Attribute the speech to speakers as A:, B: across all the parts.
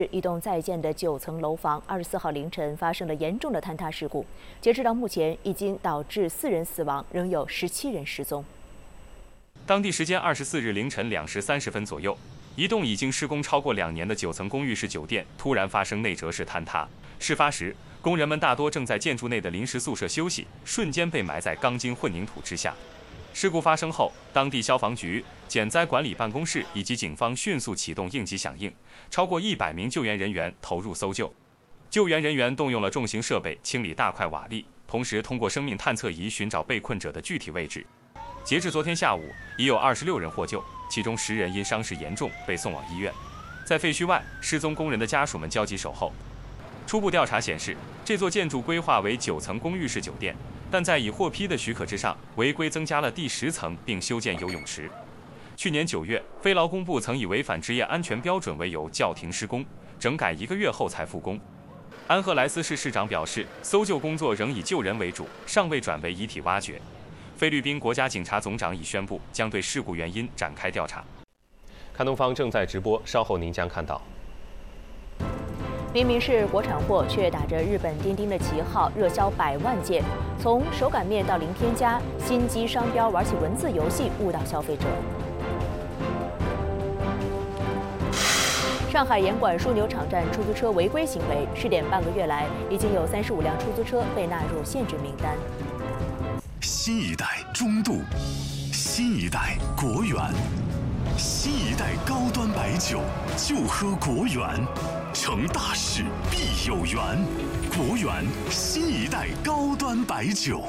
A: 一栋在建的9层楼房24号凌晨发生了严重的坍塌事故，截止到目前，已经导致4人死亡，仍有17人失踪。
B: 当地时间24日凌晨2时30分左右，一栋已经施工超过2年的9层公寓式酒店突然发生内折式坍塌。事发时，工人们大多正在建筑内的临时宿舍休息，瞬间被埋在钢筋混凝土之下。事故发生后，当地消防局、减灾管理办公室以及警方迅速启动应急响应，超过100名救援人员投入搜救。救援人员动用了重型设备清理大块瓦砾，同时通过生命探测仪寻找被困者的具体位置。截至昨天下午，已有26人获救，其中10人因伤势严重被送往医院。在废墟外，失踪工人的家属们焦急守候。初步调查显示，这座建筑规划为9层公寓式酒店，但在已获批的许可之上，违规增加了第10层，并修建游泳池。去年9月，非劳工部曾以违反职业安全标准为由叫停施工，整改1个月后才复工。安赫莱斯市市长表示，搜救工作仍以救人为主，尚未转为遗体挖掘。菲律宾国家警察总长已宣布将对事故原因展开调查。
C: 看东方正在直播，稍后您将看到。
A: 明明是国产货，却打着日本钉钉的旗号，热销100万件。从手擀面到零添加，心机商标玩起文字游戏，误导消费者。上海严管枢纽场站出租车违规行为，试点半个月来，已经有35辆出租车被纳入限制名单。
D: 新一代中度，新一代国源，新一代高端白酒就喝国源。成大事必有缘，国源新一代高端白酒。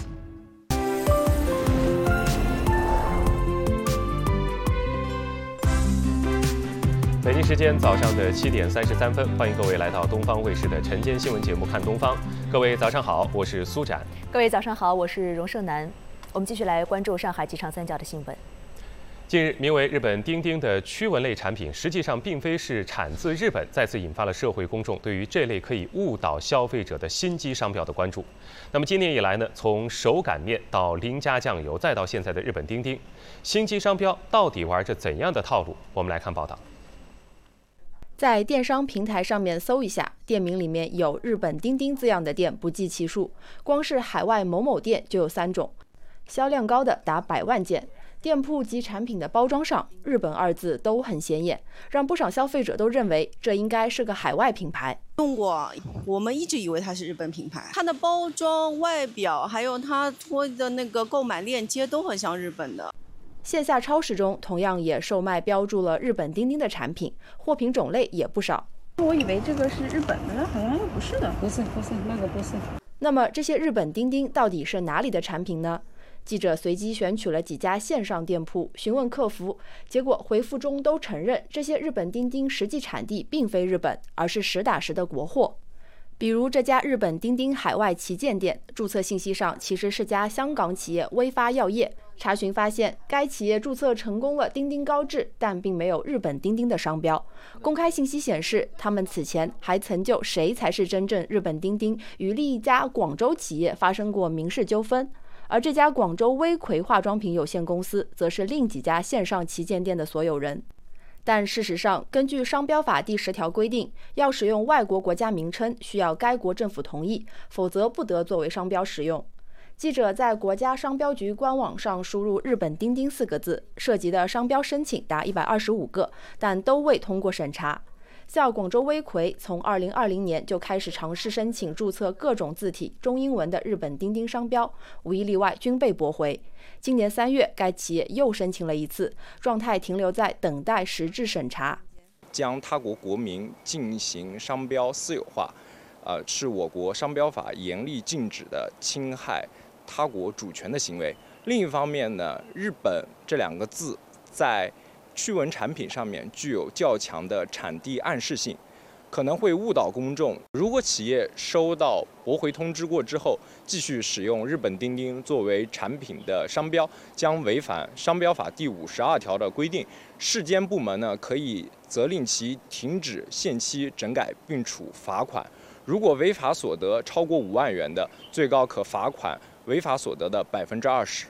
C: 北京时间早上的7点33分，欢迎各位来到东方卫视的晨间新闻节目《看东方》。各位早上好，我是苏展。
A: 各位早上好，我是荣胜男。我们继续来关注上海及长三角的新闻。
C: 近日，名为日本钉钉的驱蚊类产品，实际上并非是产自日本，再次引发了社会公众对于这类可以误导消费者的心机商标的关注。那么今年以来呢，从手擀面到零加酱油，再到现在的日本钉钉，心机商标到底玩着怎样的套路？我们来看报道。
E: 在电商平台上面搜一下，店名里面有日本钉钉字样的店不计其数，光是海外某某店就有3种，销量高的达100万件。店铺及产品的包装上，日本2字都很显眼，让不少消费者都认为这应该是个海外品牌。
F: 用过，我们一直以为它是日本品牌，它的包装、外表，还有它拖的那个购买链接都很像日本的。
E: 线下超市中同样也售卖标注了日本钉钉的产品，货品种类也不少。
G: 我以为这个是日本的呢，好像又不是的。不是，那个不是。
E: 那么这些日本钉钉到底是哪里的产品呢？记者随机选取了几家线上店铺，询问客服，结果回复中都承认这些日本钉钉实际产地并非日本，而是实打实的国货。比如这家日本钉钉海外旗舰店，注册信息上其实是家香港企业微发药业。查询发现，该企业注册成功了钉钉高质，但并没有日本钉钉的商标。公开信息显示，他们此前还曾就谁才是真正日本钉钉与另一家广州企业发生过民事纠纷。而这家广州微葵化妆品有限公司则是另几家线上旗舰店的所有人。但事实上，根据商标法第10条规定，要使用外国国家名称，需要该国政府同意，否则不得作为商标使用。记者在国家商标局官网上输入日本钉钉4个字，涉及的商标申请达125个，但都未通过审查。像广州微葵从2020年就开始尝试申请注册各种字体中英文的日本钉钉商标，无一例外均被驳回。今年3月，该企业又申请了一次，状态停留在等待实质审查。
H: 将他国国民进行商标私有化，是我国商标法严厉禁止的侵害他国主权的行为。另一方面呢，日本这2个字在驱蚊产品上面具有较强的产地暗示性，可能会误导公众。如果企业收到驳回通知过之后，继续使用日本钉钉作为产品的商标，将违反商标法第52条的规定。市监部门呢，可以责令其停止、限期整改，并处罚款。如果违法所得超过5万元的，最高可罚款违法所得的20%。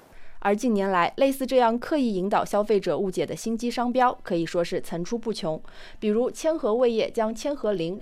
E: 而近年来，类似这样刻意引导消费者误解的心机商标可以说是层出不穷。比如千和味业将千和苓